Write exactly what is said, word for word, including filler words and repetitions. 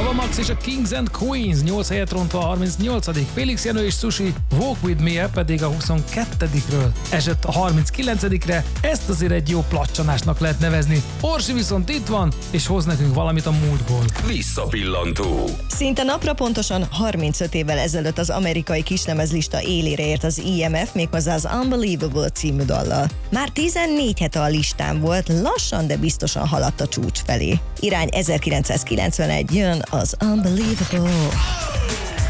Ava Max és a Kings and Queens nyolc helyet rontva a harmincnyolcadik Félix Jenő és Sushi Walk With Me-e pedig a huszonkettedikről esett a harminckilencedikre. Ezt azért egy jó placsanásnak lehet nevezni. Orsi viszont itt van, és hoz nekünk valamit a múltból. Visszapillantó. Szinte napra pontosan harmincöt évvel ezelőtt az amerikai kislemezlista élére ért az i em ef, méghozzá az Unbelievable című dallal. Már tizennégy hete a listán volt, lassan, de biztosan haladt a csúcs felé. Irány ezerkilencszázkilencvenegy, jön az Unbelievable.